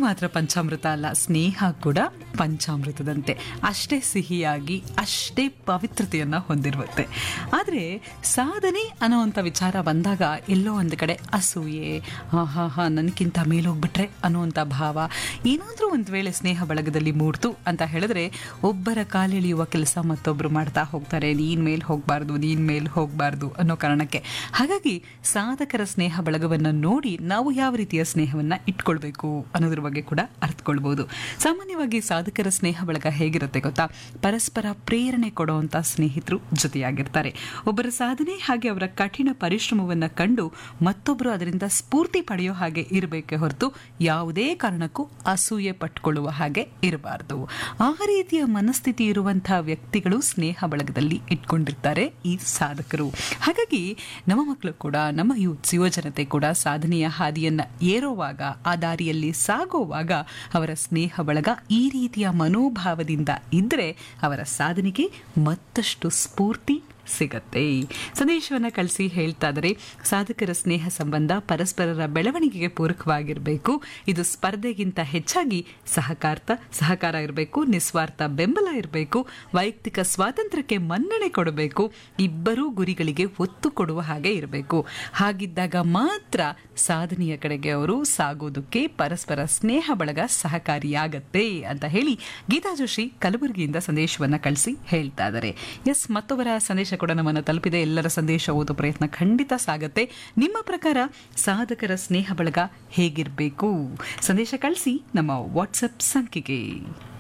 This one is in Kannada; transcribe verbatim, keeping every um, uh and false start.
ಮಾತ್ರ ಪಂಚಾಮೃತ ಅಲ್ಲ, ಸ್ನೇಹ ಕೂಡ ಪಂಚಾಮೃತದಂತೆ ಅಷ್ಟೇ ಸಿಹಿಯಾಗಿ ಅಷ್ಟೇ ಪವಿತ್ರತೆಯನ್ನ ಹೊಂದಿರುತ್ತದೆ. ಆದರೆ ಸಾಧನೆ ಅನ್ನೋವಂಥ ವಿಚಾರ ಬಂದಾಗ ಎಲ್ಲೋ ಒಂದು ಕಡೆ ಅಸೂಯೆ, ಹಾ ಹಾ ಹಾ ನನಗಿಂತ ಮೇಲೋಗ್ಬಿಟ್ರೆ ಅನ್ನುವಂಥ ಭಾವ ಏನಾದರೂ ಒಂದು ವೇಳೆ ಸ್ನೇಹ ಬಳಗದಲ್ಲಿ ಮೂಡ್ತು ಅಂತ ಹೇಳಿದ್ರೆ ಒಬ್ಬರ ಕಾಲೆಳೆಯುವ ಕೆಲಸ ಮತ್ತೊಬ್ಬರು ಮಾಡ್ತಾ ಹೋಗ್ತಾರೆ. ನೀನ್ ಮೇಲ್ ಹೋಗಬಾರ್ದು, ನೀನ್ ಮೇಲ್ ಹೋಗಬಾರ್ದು ಅನ್ನೋ ಕಾರಣಕ್ಕೆ. ಹಾಗಾಗಿ ಸಾಧಕರ ಸ್ನೇಹ ಬಳಗವನ್ನು ನೋಡಿ ನಾವು ಯಾವ ರೀತಿಯ ಸ್ನೇಹವನ್ನ ಇಟ್ಕೊಳ್ಬೇಕು ಅನ್ನೋದ್ರ ಬಗ್ಗೆ ಕೂಡ ಅರ್ಥಕೊಳ್ಬಹುದು. ಸಾಮಾನ್ಯವಾಗಿ ಸಾಧಕರ ಸ್ನೇಹ ಬಳಗ ಹೇಗಿರುತ್ತೆ ಗೊತ್ತಾ? ಪರಸ್ಪರ ಪ್ರೇರಣೆ ಕೊಡುವಂತ ಸ್ನೇಹಿತರು ಜೊತೆಯಾಗಿರ್ತಾರೆ. ಒಬ್ಬರ ಸಾಧನೆ ಹಾಗೆ ಅವರ ಕಠಿಣ ಪರಿಶ್ರಮವನ್ನ ಕಂಡು ಮತ್ತೊಬ್ಬರು ಅದರಿಂದ ಸ್ಫೂರ್ತಿ ಪಡೆಯೋ ಹಾಗೆ ಇರಬೇಕೆ ಹೊರತು ಯಾವುದೇ ಕಾರಣಕ್ಕೂ ಅಸೂಯೆ ಪಟ್ಕೊಳ್ಳುವ ಹಾಗೆ ಇರಬಾರದು. ಆ ರೀತಿಯ ಮನಸ್ಥಿತಿ ಇರುವಂತಹ ವ್ಯಕ್ತಿಗಳು ಸ್ನೇಹ ಬಳಗದಲ್ಲಿ ಇಟ್ಕೊಂಡಿರ್ತಾರೆ ಈ ಸಾಧಕರು. ಹಾಗಾಗಿ ನಮ್ಮ ಮಕ್ಕಳು ಕೂಡ, ನಮ್ಮ ಯೂತ್ಸ್ ಯುವಜನತೆ ಕೂಡ ಸಾಧನೆಯ ಹಾದಿಯನ್ನ ಏರುವಾಗ, ಆ ದಾರಿಯಲ್ಲಿ ಸಾಗುವಾಗ ಅವರ ಸ್ನೇಹ ಬಳಗ ಈ ರೀತಿಯ ಮನೋಭಾವದಿಂದ ಇದ್ರೆ ಅವರ ಸಾಧನೆಗೆ ಮತ್ತಷ್ಟು ಸ್ಫೂರ್ತಿ ಸಿಗತ್ತೆ. ಸಂದೇಶವನ್ನ ಕಳಿಸಿ ಹೇಳ್ತಾ ಇದ್ದಾರೆ, ಸಾಧಕರ ಸ್ನೇಹ ಸಂಬಂಧ ಪರಸ್ಪರರ ಬೆಳವಣಿಗೆಗೆ ಪೂರಕವಾಗಿರಬೇಕು. ಇದು ಸ್ಪರ್ಧೆಗಿಂತ ಹೆಚ್ಚಾಗಿ ಸಹಕಾರ್ಥ ಸಹಕಾರ ಇರಬೇಕು, ನಿಸ್ವಾರ್ಥ ಬೆಂಬಲ ಇರಬೇಕು, ವೈಯಕ್ತಿಕ ಸ್ವಾತಂತ್ರ್ಯಕ್ಕೆ ಮನ್ನಣೆ ಕೊಡಬೇಕು, ಇಬ್ಬರೂ ಗುರಿಗಳಿಗೆ ಒತ್ತು ಕೊಡುವ ಹಾಗೆ ಇರಬೇಕು. ಹಾಗಿದ್ದಾಗ ಮಾತ್ರ ಸಾಧನೆಯ ಕಡೆಗೆ ಅವರು ಸಾಗೋದಕ್ಕೆ ಪರಸ್ಪರ ಸ್ನೇಹ ಬಳಗ ಸಹಕಾರಿಯಾಗತ್ತೆ ಅಂತ ಹೇಳಿ ಗೀತಾ ಜೋಶಿ ಕಲಬುರಗಿಯಿಂದ ಸಂದೇಶವನ್ನ ಕಳಿಸಿ ಹೇಳ್ತಾ ಇದ್ದಾರೆ. ಎಸ್, ಮತ್ತೊಬ್ಬರ ಸಂದೇಶ ಕೂಡ ನಮ್ಮನ್ನು ತಲುಪಿದೆ. ಎಲ್ಲರ ಸಂದೇಶ ಓದೋ ಪ್ರಯತ್ನ ಖಂಡಿತ ಸಾಗತ್ತೆ. ನಿಮ್ಮ ಪ್ರಕಾರ ಸಾಧಕರ ಸ್ನೇಹ ಬಳಗ ಹೇಗಿರಬೇಕು? ಸಂದೇಶ ಕಳಿಸಿ ನಮ್ಮ ವಾಟ್ಸಪ್ ಸಂಖ್ಯೆಗೆ.